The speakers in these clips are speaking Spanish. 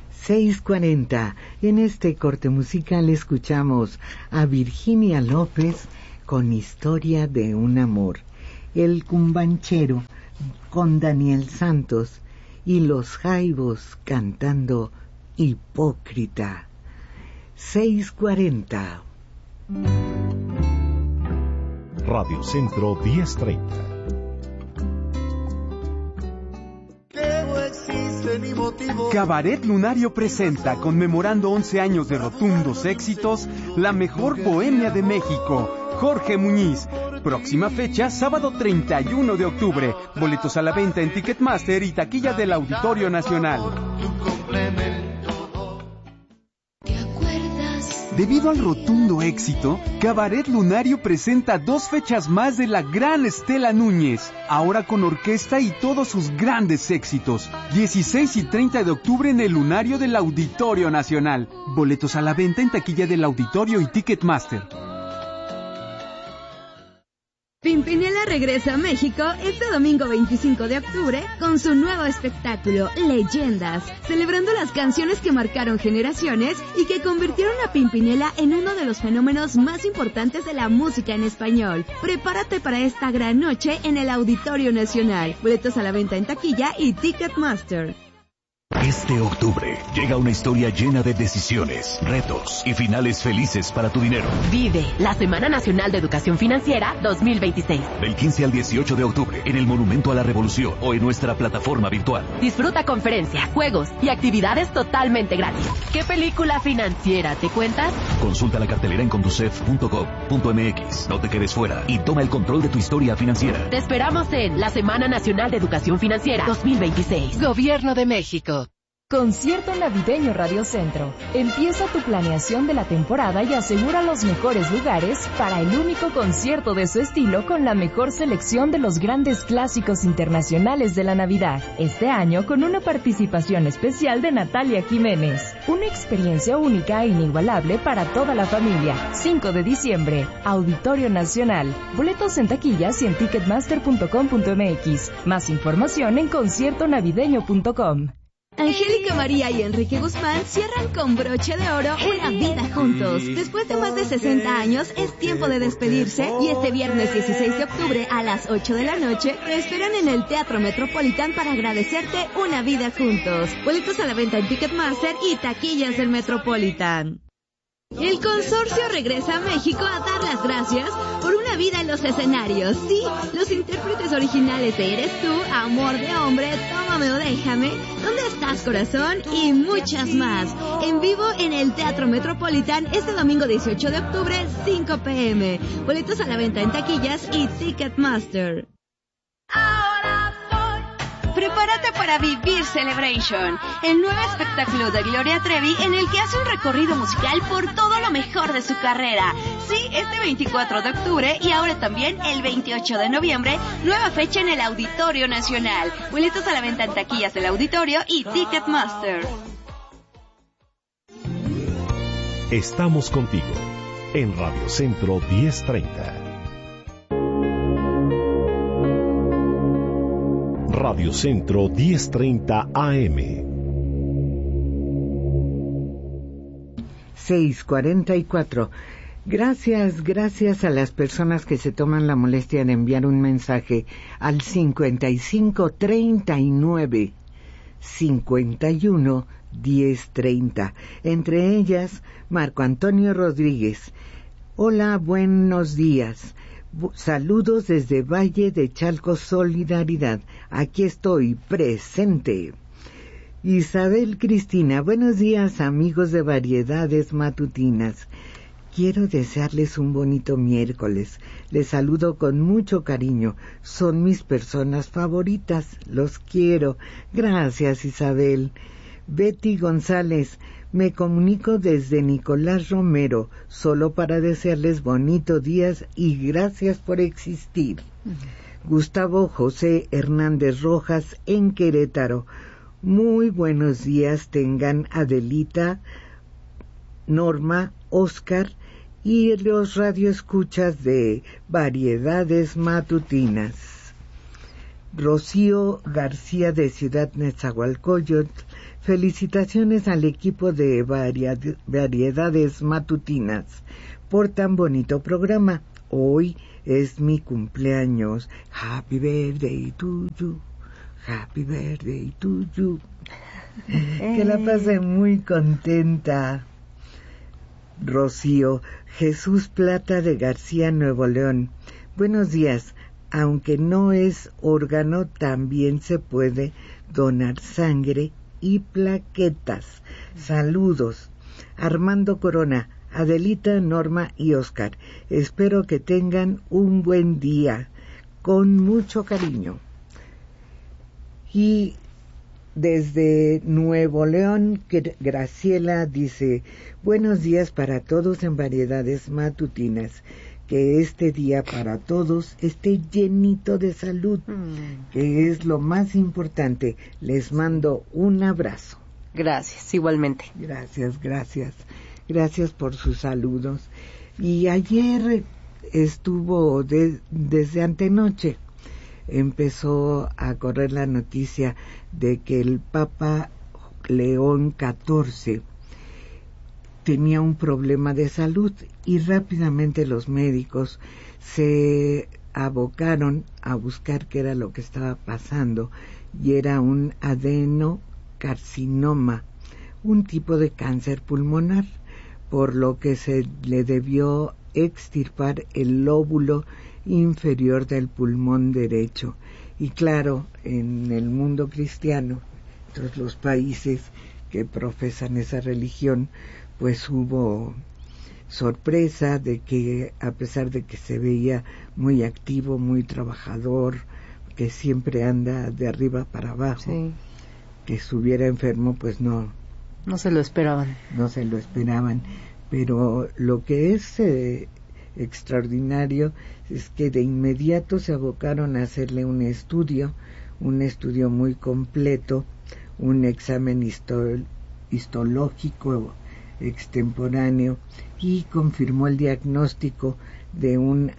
6:40. En este corte musical escuchamos a Virginia López con Historia de un amor, El Cumbanchero con Daniel Santos y Los Jaivos cantando Hipócrita. 6:40. Radio Centro 1030. Cabaret Lunario presenta, conmemorando 11 años de rotundos éxitos, la mejor bohemia de México, Jorge Muñiz. Próxima fecha, sábado 31 de octubre. Boletos a la venta en Ticketmaster y taquilla del Auditorio Nacional. Debido al rotundo éxito, Cabaret Lunario presenta 2 fechas más de la gran Estela Núñez, ahora con orquesta y todos sus grandes éxitos. 16 y 30 de octubre en el Lunario del Auditorio Nacional. Boletos a la venta en taquilla del Auditorio y Ticketmaster. Pimpinela regresa a México este domingo 25 de octubre con su nuevo espectáculo, Leyendas, celebrando las canciones que marcaron generaciones y que convirtieron a Pimpinela en uno de los fenómenos más importantes de la música en español. Prepárate para esta gran noche en el Auditorio Nacional. Boletos a la venta en taquilla y Ticketmaster. Este octubre llega una historia llena de decisiones, retos y finales felices para tu dinero. Vive la Semana Nacional de Educación Financiera 2026. Del 15 al 18 de octubre en el Monumento a la Revolución o en nuestra plataforma virtual. Disfruta conferencias, juegos y actividades totalmente gratis. ¿Qué película financiera te cuentas? Consulta la cartelera en conducef.gov.mx. No te quedes fuera y toma el control de tu historia financiera. Te esperamos en la Semana Nacional de Educación Financiera 2026. Gobierno de México. Concierto Navideño Radio Centro. Empieza tu planeación de la temporada y asegura los mejores lugares para el único concierto de su estilo con la mejor selección de los grandes clásicos internacionales de la Navidad. Este año con una participación especial de Natalia Jiménez. Una experiencia única e inigualable para toda la familia. 5 de diciembre, Auditorio Nacional. Boletos en taquillas y en ticketmaster.com.mx. Más información en conciertonavideño.com. Angélica María y Enrique Guzmán cierran con broche de oro una vida juntos. Después de más de 60 años, es tiempo de despedirse y este viernes 16 de octubre a las 8 de la noche te esperan en el Teatro Metropolitan para agradecerte una vida juntos. Boletos a la venta en Ticketmaster y taquillas del Metropolitan. El consorcio regresa a México a dar las gracias por una vida en los escenarios. Sí, los intérpretes originales de Eres Tú, Amor de Hombre, Tómame o Déjame, ¿Dónde estás, corazón? Y muchas más. En vivo en el Teatro Metropolitan este domingo 18 de octubre, 5 p.m. Boletos a la venta en taquillas y Ticketmaster. Prepárate para Vivir Celebration, el nuevo espectáculo de Gloria Trevi en el que hace un recorrido musical por todo lo mejor de su carrera. Sí, este 24 de octubre y ahora también el 28 de noviembre, nueva fecha en el Auditorio Nacional. Boletos a la venta en taquillas del Auditorio y Ticketmaster. Estamos contigo en Radio Centro 1030. Radio Centro 1030 AM. 6:44. Gracias a las personas que se toman la molestia de enviar un mensaje al 5539 51 1030. Entre ellas, Marco Antonio Rodríguez. Hola, buenos días. Saludos desde Valle de Chalco, Solidaridad. Aquí estoy, presente. Isabel Cristina, buenos días, amigos de Variedades Matutinas. Quiero desearles un bonito miércoles. Les saludo con mucho cariño. Son mis personas favoritas. Los quiero. Gracias, Isabel. Betty González. Me comunico desde Nicolás Romero, solo para desearles bonitos días y gracias por existir. Gustavo José Hernández Rojas en Querétaro. Muy buenos días tengan Adelita, Norma, Oscar y los radioescuchas de Variedades Matutinas. Rocío García de Ciudad Nezahualcóyotl, felicitaciones al equipo de Variedades Matutinas por tan bonito programa. Hoy es mi cumpleaños. Happy birthday to you. Happy birthday to you. Que la pase muy contenta. Rocío. Jesús Plata de García, Nuevo León. Buenos días. Aunque no es órgano, también se puede donar sangre y plaquetas. Saludos. Armando Corona, Adelita, Norma y Oscar. Espero que tengan un buen día. Con mucho cariño. Y desde Nuevo León, Graciela dice: buenos días para todos en Variedades Matutinas. Que este día para todos esté llenito de salud, que es lo más importante. Les mando un abrazo. Gracias, igualmente. Gracias por sus saludos. Y ayer estuvo, desde antenoche, empezó a correr la noticia de que el Papa León XIV tenía un problema de salud y rápidamente los médicos se abocaron a buscar qué era lo que estaba pasando, y era un adenocarcinoma, un tipo de cáncer pulmonar, por lo que se le debió extirpar el lóbulo inferior del pulmón derecho. Y claro, en el mundo cristiano, todos los países que profesan esa religión, pues hubo sorpresa de que, a pesar de que se veía muy activo, muy trabajador, que siempre anda de arriba para abajo, sí, que estuviera enfermo, pues no se lo esperaban. Pero lo que es extraordinario es que de inmediato se abocaron a hacerle un estudio muy completo, un examen histológico extemporáneo, y confirmó el diagnóstico de un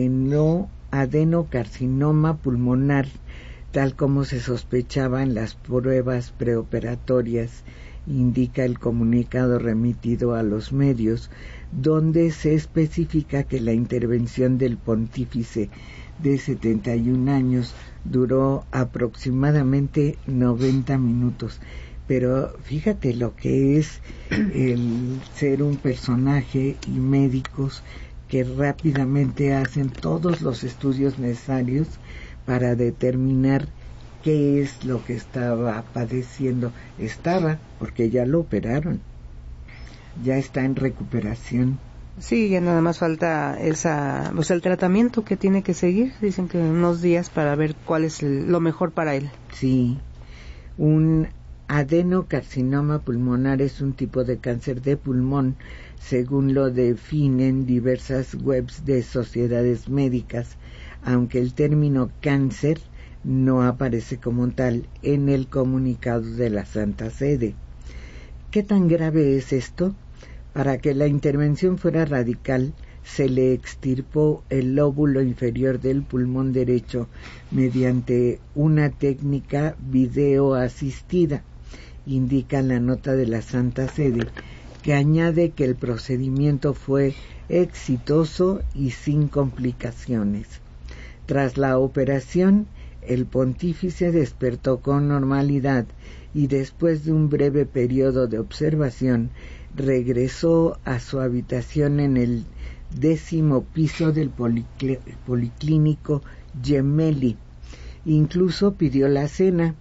adenocarcinoma pulmonar, tal como se sospechaba en las pruebas preoperatorias, indica el comunicado remitido a los medios, donde se especifica que la intervención del pontífice de 71 años duró aproximadamente 90 minutos. Pero fíjate lo que es el ser un personaje y médicos que rápidamente hacen todos los estudios necesarios para determinar qué es lo que estaba padeciendo. Porque ya lo operaron, ya está en recuperación. Sí, ya nada más falta el tratamiento que tiene que seguir. Dicen que unos días para ver cuál es lo mejor para él. Sí, un adenocarcinoma pulmonar es un tipo de cáncer de pulmón, según lo definen diversas webs de sociedades médicas, aunque el término cáncer no aparece como tal en el comunicado de la Santa Sede. ¿Qué tan grave es esto? Para que la intervención fuera radical, se le extirpó el lóbulo inferior del pulmón derecho mediante una técnica videoasistida, indica la nota de la Santa Sede, que añade que el procedimiento fue exitoso y sin complicaciones. Tras la operación, el pontífice despertó con normalidad y después de un breve periodo de observación regresó a su habitación en el 10º piso del Policlínico Gemelli. Incluso pidió la cena.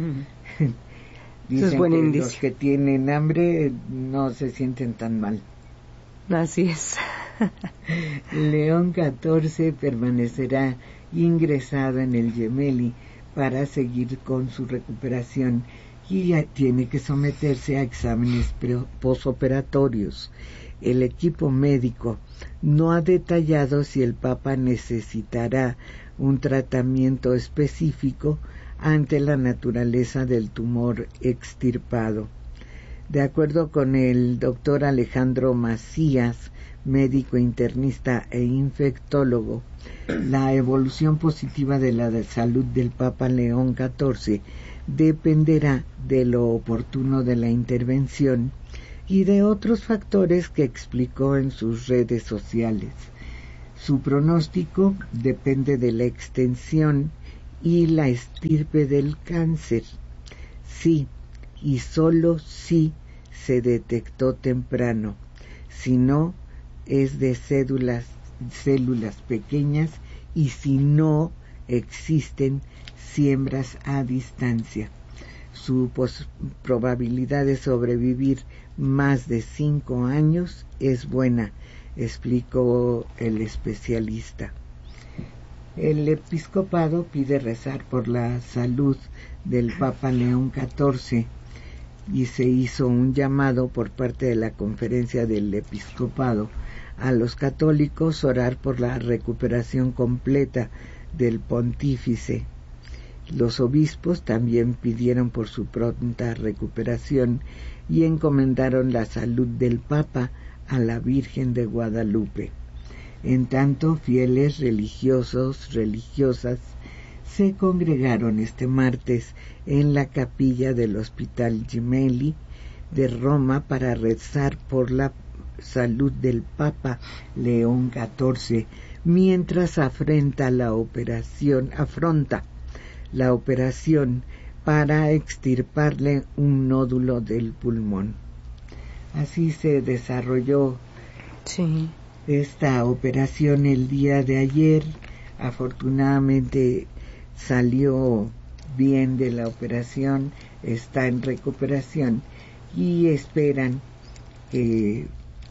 Dicen es buen que indicio. Los que tienen hambre no se sienten tan mal. Así es. León XIV permanecerá ingresado en el Gemelli para seguir con su recuperación y ya tiene que someterse a exámenes posoperatorios. El equipo médico no ha detallado si el Papa necesitará un tratamiento específico ante la naturaleza del tumor extirpado. De acuerdo con el doctor Alejandro Macías, médico internista e infectólogo, la evolución positiva de la salud del Papa León XIV dependerá de lo oportuno de la intervención y de otros factores que explicó en sus redes sociales. Su pronóstico depende de la extensión y la estirpe del cáncer. Sí, y solo si se detectó temprano. Si no, es de células pequeñas y si no existen siembras a distancia. Su probabilidad de sobrevivir más de 5 años es buena, explicó el especialista. El episcopado pide rezar por la salud del Papa León XIV y se hizo un llamado por parte de la Conferencia del Episcopado a los católicos orar por la recuperación completa del pontífice. Los obispos también pidieron por su pronta recuperación y encomendaron la salud del Papa a la Virgen de Guadalupe. En tanto, fieles religiosas se congregaron este martes en la capilla del Hospital Gemelli de Roma para rezar por la salud del Papa León XIV mientras afronta la operación para extirparle un nódulo del pulmón. Así se desarrolló esta operación el día de ayer. Afortunadamente salió bien de la operación, está en recuperación y esperan que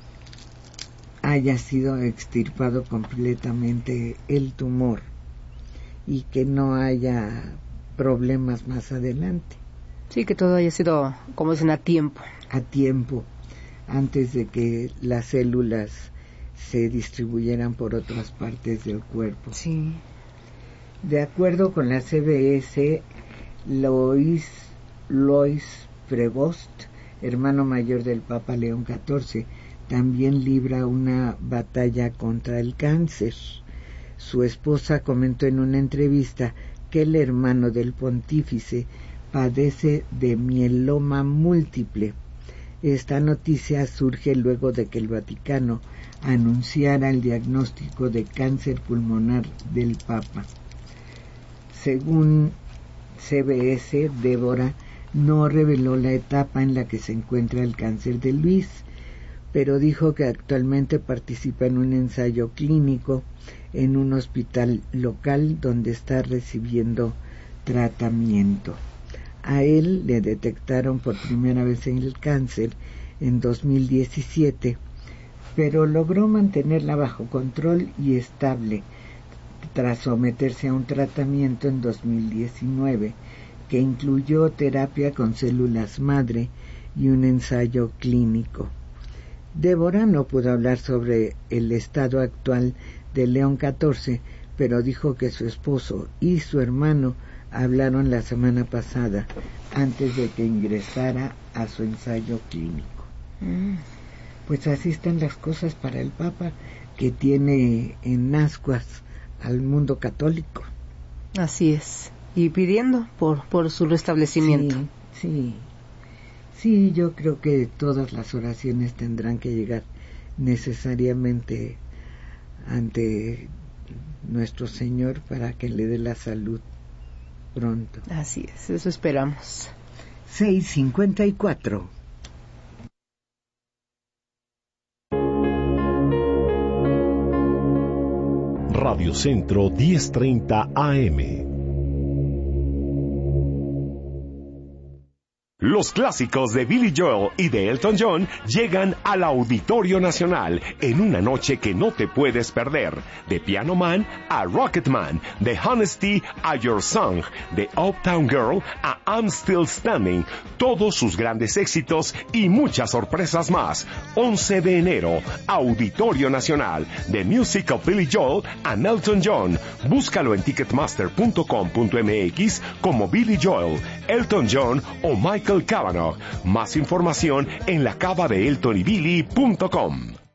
haya sido extirpado completamente el tumor y que no haya problemas más adelante. Sí, que todo haya sido, como dicen, a tiempo, antes de que las células se distribuyeran por otras partes del cuerpo. Sí. De acuerdo con la CBS, Lois Prevost, hermano mayor del Papa León XIV, también libra una batalla contra el cáncer. Su esposa comentó en una entrevista que el hermano del pontífice padece de mieloma múltiple. Esta noticia surge luego de que el Vaticano anunciara el diagnóstico de cáncer pulmonar del Papa. Según CBS, Débora no reveló la etapa en la que se encuentra el cáncer de Luis, pero dijo que actualmente participa en un ensayo clínico en un hospital local donde está recibiendo tratamiento. A él le detectaron por primera vez el cáncer en 2017, pero logró mantenerla bajo control y estable tras someterse a un tratamiento en 2019 que incluyó terapia con células madre y un ensayo clínico. Débora no pudo hablar sobre el estado actual de León XIV, pero dijo que su esposo y su hermano hablaron la semana pasada antes de que ingresara a su ensayo clínico. Pues así están las cosas para el Papa, que tiene en ascuas al mundo católico. Así es, y pidiendo por su restablecimiento. Sí, yo creo que todas las oraciones tendrán que llegar necesariamente ante nuestro Señor para que le dé la salud pronto. Así es, eso esperamos. 6:54. Radio Centro 1030 AM. Los clásicos de Billy Joel y de Elton John llegan al Auditorio Nacional en una noche que no te puedes perder. De Piano Man a Rocket Man, de Honesty a Your Song, de Uptown Girl a I'm Still Standing, todos sus grandes éxitos y muchas sorpresas más. 11 de enero, Auditorio Nacional, The Music of Billy Joel and Elton John. Búscalo en ticketmaster.com.mx como Billy Joel, Elton John o Michael Cavanaugh. Más información en lacabadeeltonybilly.com.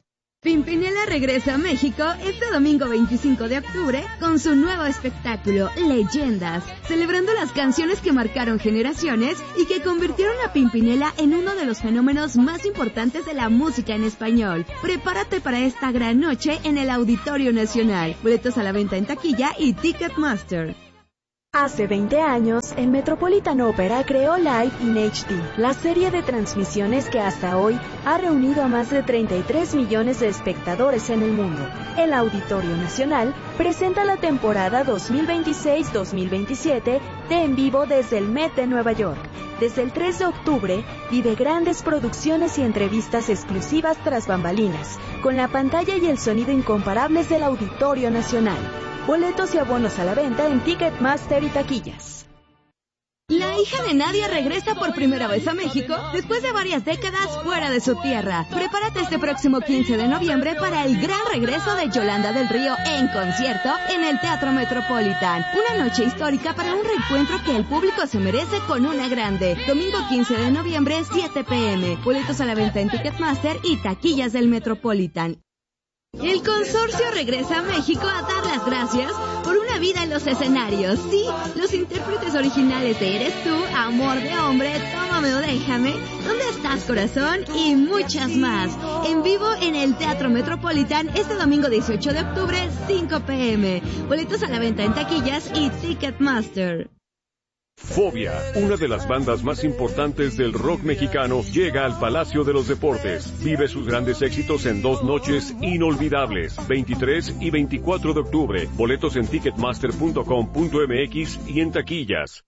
Pimpinela regresa a México este domingo 25 de octubre con su nuevo espectáculo, Leyendas, celebrando las canciones que marcaron generaciones y que convirtieron a Pimpinela en uno de los fenómenos más importantes de la música en español. Prepárate para esta gran noche en el Auditorio Nacional. Boletos a la venta en taquilla y Ticketmaster. Hace 20 años, el Metropolitan Opera creó Live in HD, la serie de transmisiones que hasta hoy ha reunido a más de 33 millones de espectadores en el mundo. El Auditorio Nacional presenta la temporada 2026-2027 de En Vivo desde el Met de Nueva York. Desde el 3 de octubre, vive grandes producciones y entrevistas exclusivas tras bambalinas, con la pantalla y el sonido incomparables del Auditorio Nacional. Boletos y abonos a la venta en Ticketmaster y taquillas. La hija de Nadia regresa por primera vez a México después de varias décadas fuera de su tierra. Prepárate este próximo 15 de noviembre para el gran regreso de Yolanda del Río en concierto en el Teatro Metropolitan. Una noche histórica para un reencuentro que el público se merece con una grande. Domingo 15 de noviembre, 7 p.m. Boletos a la venta en Ticketmaster y taquillas del Metropolitan. El consorcio regresa a México a dar las gracias por una vida en los escenarios. Sí, los intérpretes originales de Eres Tú, Amor de Hombre, Tómame o Déjame, ¿Dónde estás, corazón? Y muchas más. En vivo en el Teatro Metropolitan este domingo 18 de octubre, 5 p.m. Boletos a la venta en taquillas y Ticketmaster. Fobia, una de las bandas más importantes del rock mexicano, llega al Palacio de los Deportes. Vive sus grandes éxitos en 2 noches inolvidables, 23 y 24 de octubre. Boletos en ticketmaster.com.mx y en taquillas.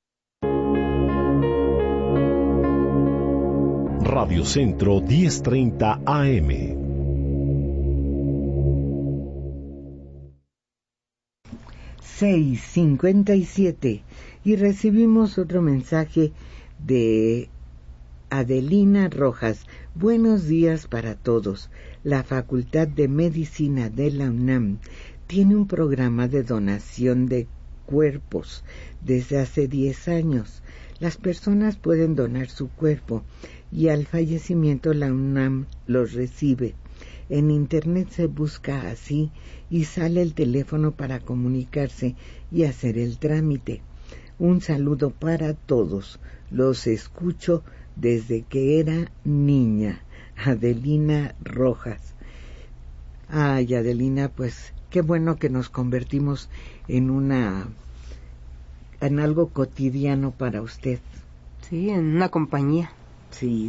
Radio Centro 1030 AM. $6:57 y recibimos otro mensaje de Adelina Rojas. Buenos días para todos. La Facultad de Medicina de la UNAM tiene un programa de donación de cuerpos desde hace 10 años. Las personas pueden donar su cuerpo y al fallecimiento la UNAM los recibe. En internet se busca así y sale el teléfono para comunicarse y hacer el trámite. Un saludo para todos. Los escucho desde que era niña. Adelina Rojas. Ay, Adelina, pues qué bueno que nos convertimos en algo cotidiano para usted. Sí, en una compañía. Sí.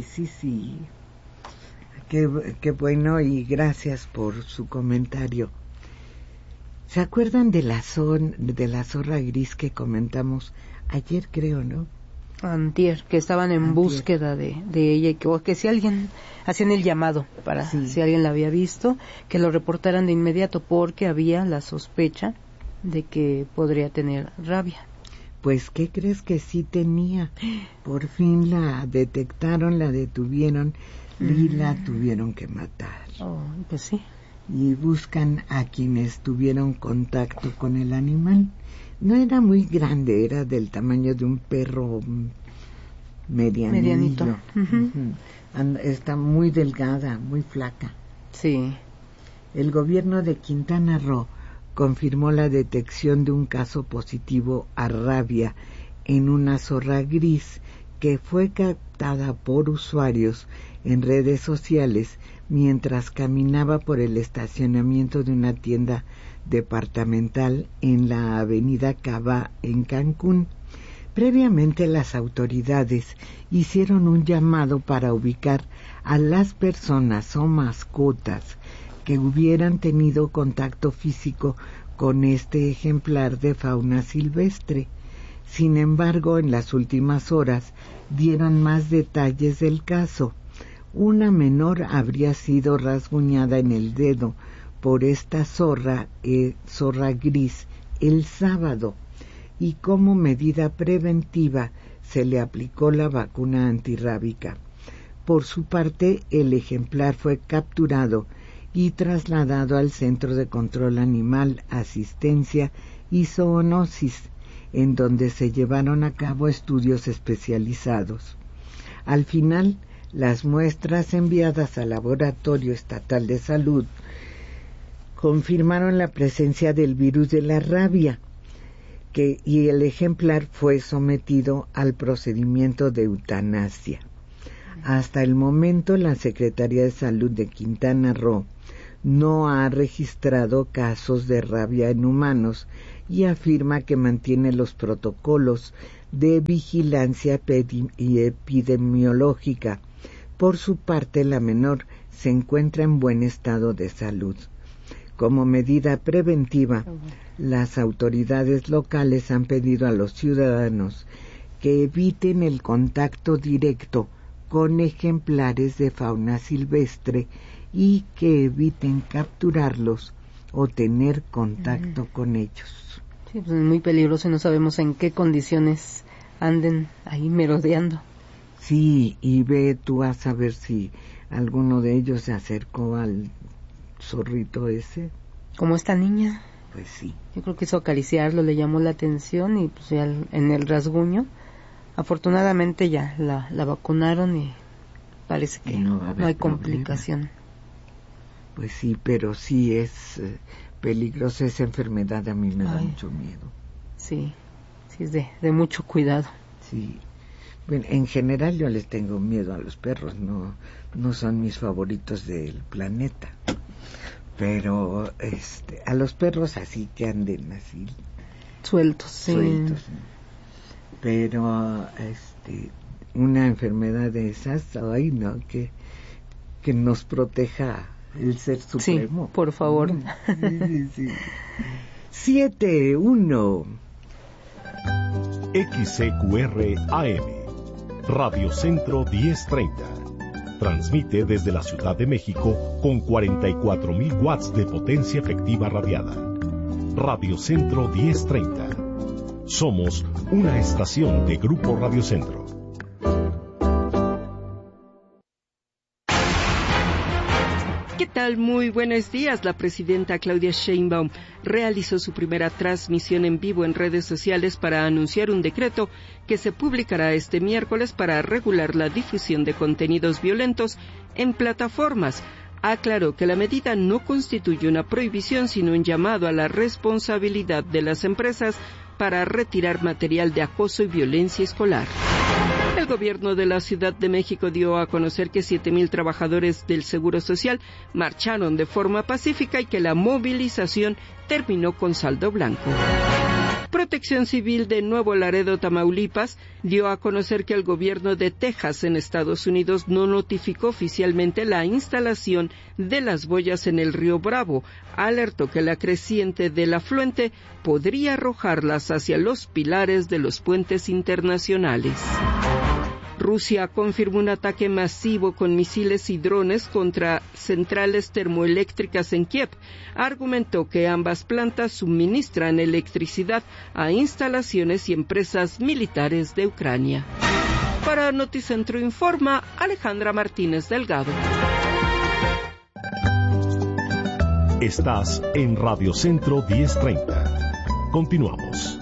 Qué bueno y gracias por su comentario. ¿Se acuerdan de la zorra gris que comentamos ayer, creo, no? Antier, que estaban en búsqueda de ella y que si alguien hacían el llamado para si alguien la había visto, que lo reportaran de inmediato porque había la sospecha de que podría tener rabia. Pues, ¿qué crees que sí tenía? Por fin la detectaron, la detuvieron y la tuvieron que matar. Oh, pues sí. Y buscan a quienes tuvieron contacto con el animal. No era muy grande, era del tamaño de un perro medianito. Está muy delgada, muy flaca. Sí. El gobierno de Quintana Roo confirmó la detección de un caso positivo a rabia en una zorra gris que fue captada por usuarios en redes sociales mientras caminaba por el estacionamiento de una tienda departamental en la avenida Cava en Cancún. Previamente las autoridades hicieron un llamado para ubicar a las personas o mascotas que hubieran tenido contacto físico con este ejemplar de fauna silvestre. Sin embargo, en las últimas horas dieron más detalles del caso. Una menor habría sido rasguñada en el dedo por esta zorra gris el sábado y como medida preventiva se le aplicó la vacuna antirrábica. Por su parte, el ejemplar fue capturado y trasladado al Centro de Control Animal, Asistencia y Zoonosis, en donde se llevaron a cabo estudios especializados. Al final, las muestras enviadas al Laboratorio Estatal de Salud confirmaron la presencia del virus de la rabia, y el ejemplar fue sometido al procedimiento de eutanasia. Hasta el momento, la Secretaría de Salud de Quintana Roo no ha registrado casos de rabia en humanos y afirma que mantiene los protocolos de vigilancia y epidemiológica. Por su parte, la menor se encuentra en buen estado de salud. Como medida preventiva, las autoridades locales han pedido a los ciudadanos que eviten el contacto directo con ejemplares de fauna silvestre y que eviten capturarlos o tener contacto con ellos. Sí, pues es muy peligroso y no sabemos en qué condiciones anden ahí merodeando. Sí, y ve tú a saber si alguno de ellos se acercó al zorrito ese. Como esta niña. Pues sí. Yo creo que hizo acariciarlo, le llamó la atención y pues ya en el rasguño, afortunadamente ya la vacunaron y parece que no hay complicación. Pues sí, pero sí es peligrosa esa enfermedad, a mí me da mucho miedo. Sí, sí es de mucho cuidado. Sí. Bueno, en general yo les tengo miedo a los perros, no son mis favoritos del planeta. Pero a los perros así que anden así sueltos, sí. Pero una enfermedad de esas, ay no, que nos proteja el Ser Supremo. Sí, por favor. Sí. 7-1 XCQR AM Radio Centro 1030. Transmite desde la Ciudad de México con 44,000 watts de potencia efectiva radiada. Radio Centro 1030. Somos una estación de Grupo Radio Centro. ¿Qué tal? Muy buenos días. La presidenta Claudia Sheinbaum realizó su primera transmisión en vivo en redes sociales para anunciar un decreto que se publicará este miércoles para regular la difusión de contenidos violentos en plataformas. Aclaró que la medida no constituye una prohibición, sino un llamado a la responsabilidad de las empresas para retirar material de acoso y violencia escolar. El gobierno de la Ciudad de México dio a conocer que 7,000 trabajadores del Seguro Social marcharon de forma pacífica y que la movilización terminó con saldo blanco. Protección Civil de Nuevo Laredo, Tamaulipas, dio a conocer que el gobierno de Texas en Estados Unidos no notificó oficialmente la instalación de las boyas en el río Bravo. Alertó que la creciente del afluente podría arrojarlas hacia los pilares de los puentes internacionales. Rusia confirmó un ataque masivo con misiles y drones contra centrales termoeléctricas en Kiev. Argumentó que ambas plantas suministran electricidad a instalaciones y empresas militares de Ucrania. Para Noticentro Informa, Alejandra Martínez Delgado. Estás en Radio Centro 1030. Continuamos.